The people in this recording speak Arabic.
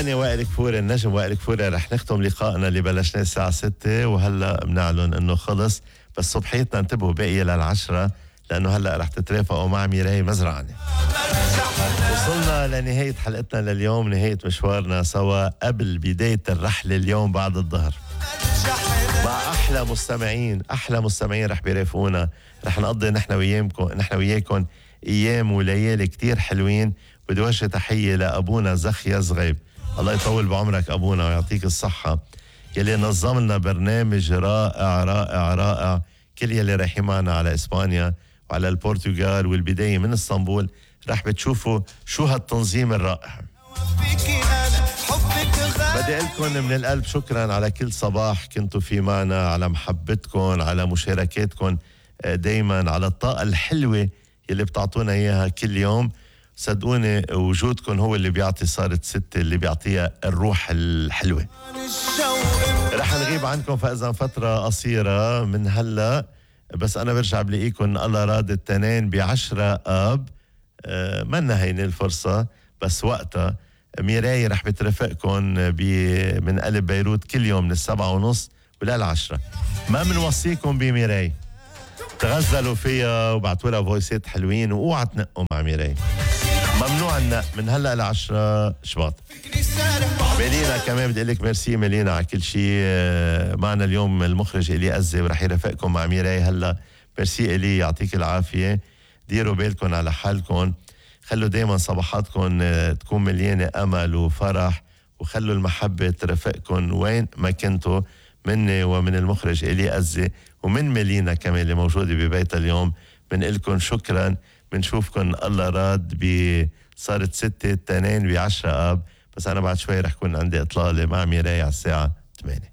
مغني وائل كفوري، النجم وائل كفوري. رح نختم لقائنا اللي بلشناه الساعة 6 وهلا بنعلن انه خلص، بس صبحيتنا انتبهوا باقية لل10 لانه هلا رح تترافقوا مع ميراي مزرعاني. وصلنا لنهاية حلقتنا لليوم، نهاية مشوارنا سوا قبل بداية الرحلة اليوم بعد الظهر مع أحلى مستمعين رح بيرافقونا. رح نقضي نحن وياكم أيام وليالي كتير حلوين. بدي وجه تحية لأبونا زخيا زغيب، الله يطول بعمرك أبونا ويعطيك الصحة، يلي نظم لنا برنامج رائع رائع رائع. كل يلي رايحين معنا على إسبانيا وعلى البرتغال والبداية من اسطنبول رح بتشوفوا شو هالتنظيم الرائع. بدي لكم من القلب شكرا على كل صباح كنتوا في معنا، على محبتكم، على مشاركاتكم دايما، على الطاقة الحلوة اللي بتعطونا إياها كل يوم. صدقوني وجودكم هو اللي بيعطي صارت 6 اللي بيعطيها الروح الحلوة. رح نغيب عنكم فإذا فترة قصيرة من هلأ، بس أنا برجع بلاقيكم الله راد التنين ب10 آب. منا هيني الفرصة، بس وقتها ميراي رح بترافقكم من قلب بيروت كل يوم من 7:30 ولل10. ما منوصيكم بميراي، تغزلوا فيها وبعتوا لها فويسات حلوين، واوعى تنقوا مع ميراي، ممنوع النق من هلا ل10 شباط. ميلينا كمان بدي لك ميرسي ميلينا على كل شيء. معنا اليوم المخرج إلي أزي ورح يرافقكم مع ميراي هلا. ميرسي إلي، يعطيك العافية. ديروا بالكم على حالكم، خلوا دايما صباحاتكم تكون مليانة أمل وفرح، وخلوا المحبة ترافقكم وين ما كنتوا. مني ومن المخرج إلي أزي ومن ميلينا كمان اللي موجودة ببيت اليوم، بنقلكم شكرا. بنشوفكم الله راد صارت 6 التنين ب10 آب، بس أنا بعد شوي رح كون عندي إطلالة مع ميراي على الساعة 8.